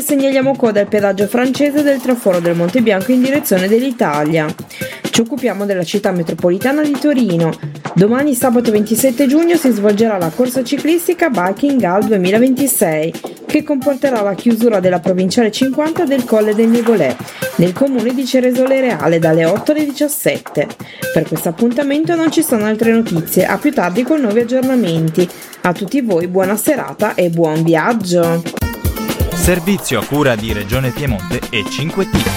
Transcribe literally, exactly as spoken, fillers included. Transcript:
segnaliamo coda al pedaggio francese del traforo del Monte Bianco in direzione dell'Italia. Ci occupiamo della città metropolitana di Torino. Domani sabato ventisette giugno si svolgerà la corsa ciclistica Biking Gal duemilaventisei, che comporterà la chiusura della provinciale cinquanta del Colle del Nivolè, nel comune di Ceresole Reale, dalle otto alle diciassette. Per questo appuntamento non ci sono altre notizie, a più tardi con nuovi aggiornamenti. A tutti voi buona serata e buon viaggio! Servizio a cura di Regione Piemonte e cinque T.